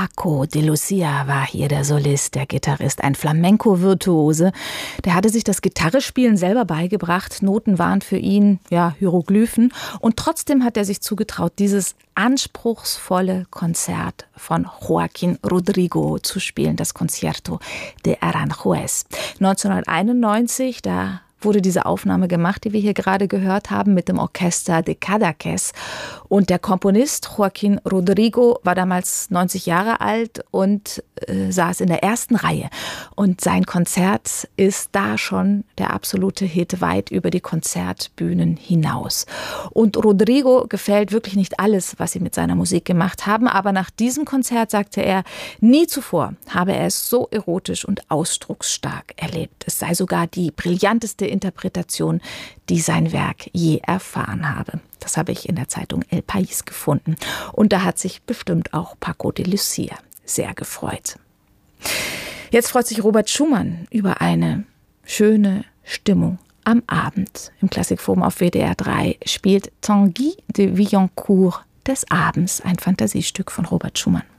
Paco de Lucia war hier der Solist, der Gitarrist, ein Flamenco-Virtuose. Der hatte sich das Gitarrespielen selber beigebracht. Noten waren für ihn Hieroglyphen. Und trotzdem hat er sich zugetraut, dieses anspruchsvolle Konzert von Joaquín Rodrigo zu spielen, das Concierto de Aranjuez. 1991, da wurde diese Aufnahme gemacht, die wir hier gerade gehört haben, mit dem Orchester de Cadaqués. Und der Komponist Joaquín Rodrigo war damals 90 Jahre alt und saß in der ersten Reihe. Und sein Konzert ist da schon der absolute Hit, weit über die Konzertbühnen hinaus. Und Rodrigo gefällt wirklich nicht alles, was sie mit seiner Musik gemacht haben. Aber nach diesem Konzert sagte er, nie zuvor habe er es so erotisch und ausdrucksstark erlebt. Es sei sogar die brillanteste Interpretation, die sein Werk je erfahren habe. Das habe ich in der Zeitung El País gefunden. Und da hat sich bestimmt auch Paco de Lucia sehr gefreut. Jetzt freut sich Robert Schumann über eine schöne Stimmung am Abend. Im Klassikforum auf WDR 3 spielt Tanguy de Villancourt des Abends, ein Fantasiestück von Robert Schumann.